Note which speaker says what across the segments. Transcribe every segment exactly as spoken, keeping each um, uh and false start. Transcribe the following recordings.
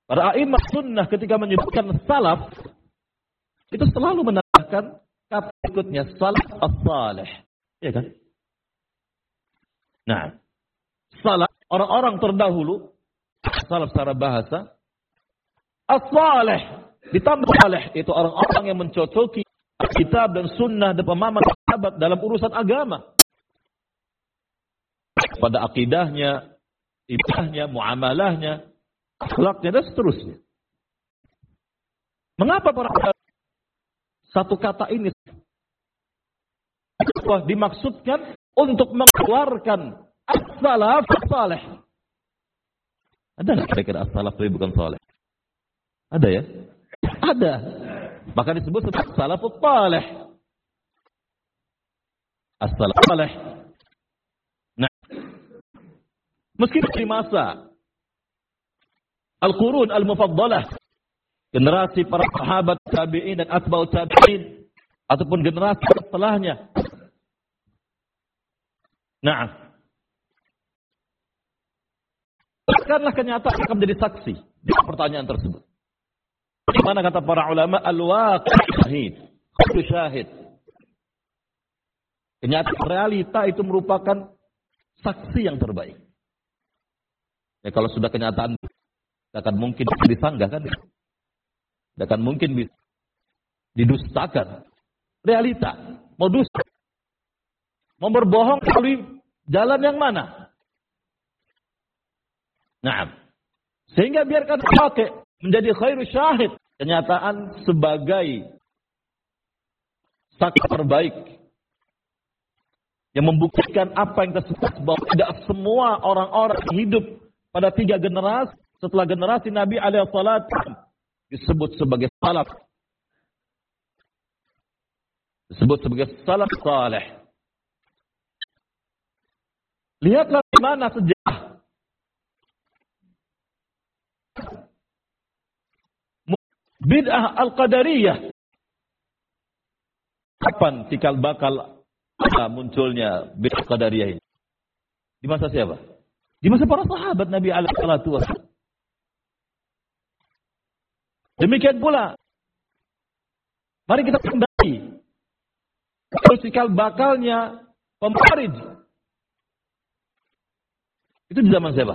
Speaker 1: Para a'imah sunnah ketika menyebutkan salaf, itu selalu menambahkan kata berikutnya, salaf as-salih. Iya kan? Nah, salaf, orang-orang terdahulu, salaf secara bahasa, as-salih, ditambah salih, itu orang-orang yang mencocoki kitab dan sunnah dan pemahaman sahabat dalam urusan agama. Pada akidahnya, ibadahnya, muamalahnya, akhlaknya, dan seterusnya. Mengapa para satu kata ini dimaksudkan untuk mengeluarkan as-salaf as-salih? Ada nggak kira-kira as-salaf tapi bukan salih? Ada ya? Ada. Maka disebut sebagai salafus salih. As-salaf salih. Nah, meski di masa Al-Qurun Al-Mufaddalah, generasi para sahabat tabi'in dan atba'ut tabi'in, ataupun generasi setelahnya. Nah, bukanlah kenyataan akan menjadi saksi di pertanyaan tersebut. Bagaimana kata para ulama, al-waqi' syahid, khudhu syahid. Kenyataan realita itu merupakan saksi yang terbaik. Ya kalau sudah kenyataan, tidak akan mungkin disanggah kan? Tidak akan mungkin bisa didustakan. Realita, mau dusta, mau berbohong melalui jalan yang mana? Nah, sehingga biarkan pakai menjadi khairu syahid, kenyataan sebagai saksi terbaik yang membuktikan apa yang tersebut, bahwa tidak semua orang-orang hidup pada tiga generasi setelah generasi Nabi alaihi salat disebut sebagai salaf, disebut sebagai salaf saleh. Lihatlah di mana sejarah bid'ah al-qadariyah. Kapan cikal bakal munculnya bid'ah qadariyah ini? Di masa siapa? Di masa para sahabat Nabi alaihi salatu wasallam. Demikian pula, mari kita kembali ke cikal bakalnya Khawarij. Itu di zaman siapa?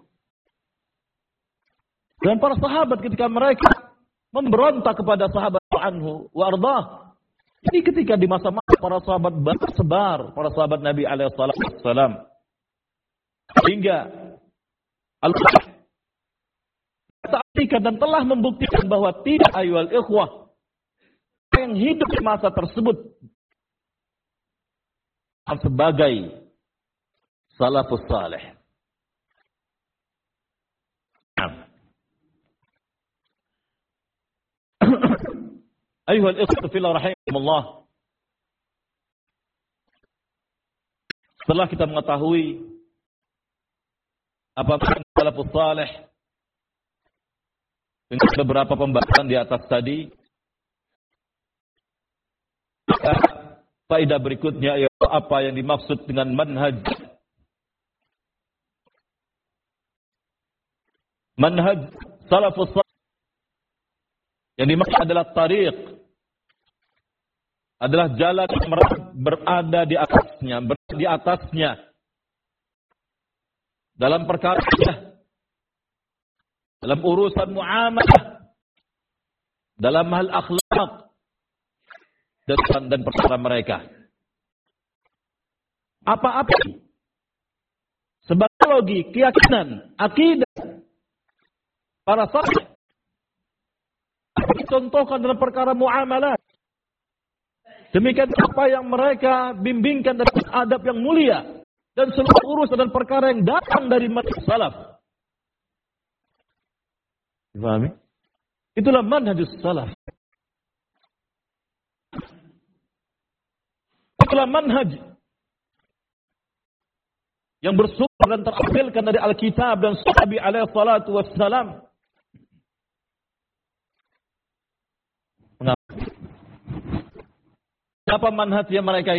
Speaker 1: Dan para sahabat ketika mereka memberontak kepada sahabat anhu wa ardah. Ini ketika di masa-masa para sahabat bersebar, para sahabat Nabi alaihi wasallam. Hingga Allah ta'atikan dan telah membuktikan bahwa tidak ayyuhal ikhwah yang hidup di masa tersebut sebagai salafus salih. Ayyuhal ikhwah fillah rahimahumullah. Setelah kita mengetahui apa yang salafus salih dengan beberapa pembahasan di atas tadi, faedah berikutnya yaitu apa yang dimaksud dengan manhaj. Manhaj salafus salih yang dimaksud adalah tariq, adalah jalan yang berada di atasnya, berada di atasnya dalam perkara, dalam urusan muamalah, dalam hal akhlak dan dan perkara mereka. Apa-apa sebagai logi, keyakinan, akidah para saleh dicontohkan dalam perkara muamalah. Demikian apa yang mereka bimbingkan dari adab yang mulia dan seluruh urusan dan perkara yang datang dari manhaj salaf. Difahami? Itulah manhajus salaf. Itulah manhaj yang bersumber dan terambilkan dari Alkitab dan Sunnah Nabi alaihi salatu wassalam. Mengapa? Apa manhaj yang mereka